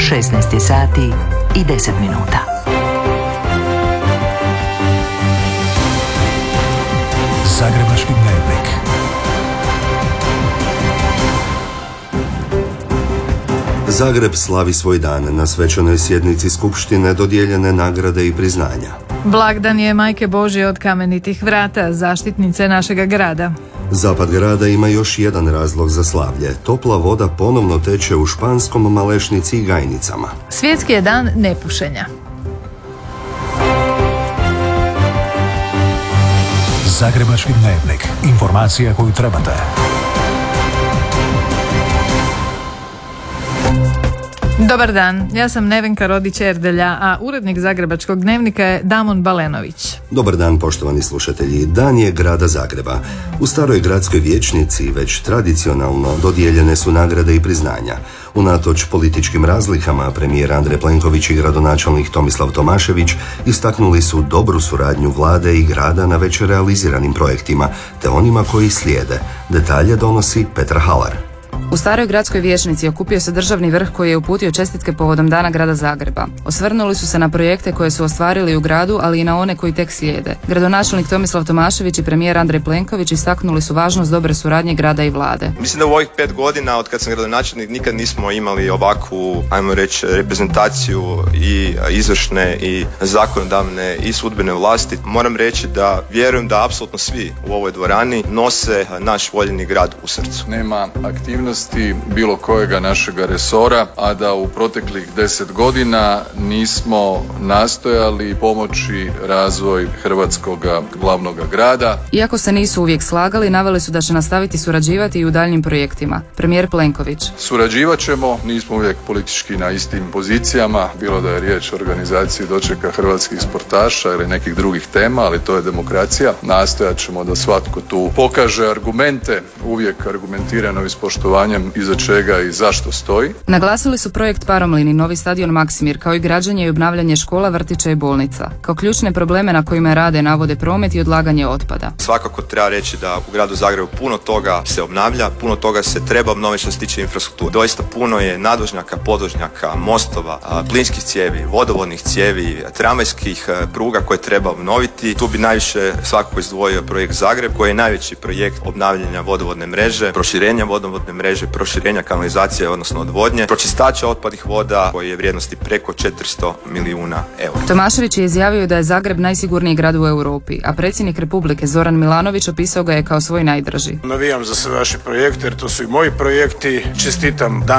16 sati i 10 minuta. Zagrebački dnevnik. Zagreb slavi svoj dan. Na svečanoj sjednici skupštine dodijeljene nagrade i priznanja. Blagdan je Majke Božje od Kamenitih vrata, zaštitnice našega grada. Zapad grada ima još jedan razlog za slavlje. Topla voda ponovno teče u Španskom, Malešnici i Gajnicama. Svjetski je dan nepušenja. Zagrebački dnevnik. Informacija koju trebate. Dobar dan, ja sam Nevenka Rodić-Erdelja, a urednik Zagrebačkog dnevnika je Damon Balenović. Dobar dan, poštovani slušatelji. Dan je grada Zagreba. U staroj gradskoj vijećnici već tradicionalno dodijeljene su nagrade i priznanja. Unatoč političkim razlikama, premijer Andrej Plenković i gradonačelnik Tomislav Tomašević istaknuli su dobru suradnju vlade i grada na već realiziranim projektima, te onima koji slijede. Detalje donosi Petar Halar. U staroj gradskoj vijećnici okupio se državni vrh koji je uputio čestitke povodom Dana grada Zagreba. Osvrnuli su se na projekte koje su ostvarili u gradu, ali i na one koji tek slijede. Gradonačelnik Tomislav Tomašević i premijer Andrej Plenković istaknuli su važnost dobre suradnje grada i vlade. Mislim da u ovih 5 godina od kad sam gradonačelnik nikad nismo imali ovakvu, ajmo reći, reprezentaciju i izvršne i zakonodavne i sudbene vlasti. Moram reći da vjerujem da apsolutno svi u ovoj dvorani nose naš voljeni grad u srcu. Nema aktivnosti bilo kojega našega resora, a da u proteklih 10 godina nismo nastojali pomoći razvoj hrvatskog glavnog grada. Iako se nisu uvijek slagali, naveli su da će nastaviti surađivati i u daljnjim projektima. Premijer Plenković. Surađivat ćemo, nismo uvijek politički na istim pozicijama, bilo da je riječ o organizaciji dočeka hrvatskih sportaša ili nekih drugih tema, ali to je demokracija. Nastojat ćemo da svatko tu pokaže argumente, uvijek argumentirano i s poštovanjem iza čega i zašto stoji. Naglasili su projekt Paromlin, novi stadion Maksimir, kao i građenje i obnavljanje škola, vrtića i bolnica. Kao ključne probleme na kojima rade navode promet i odlaganje otpada. Svakako treba reći da u gradu Zagrebu puno toga se obnavlja, puno toga se treba obnoviti što se tiče infrastrukture. Doista puno je nadvožnjaka, podvožnjaka, mostova, plinskih cijevi, vodovodnih cijevi, tramvajskih pruga koje treba obnoviti. Tu bi najviše svakako izdvojio projekt Zagreb, koji je najveći projekt obnavljanja vodovodne mreže, proširenja vodovodne mreže, proširenja kanalizacije, odnosno odvodnje, pročistača otpadnih voda koji je vrijednosti preko 400 milijuna eura. Tomašević je izjavio da je Zagreb najsigurniji grad u Europi, a predsjednik Republike Zoran Milanović opisao ga je kao svoj najdraži. Navijam za sve vaše projekte jer to su i moji projekti. Čestitam Dan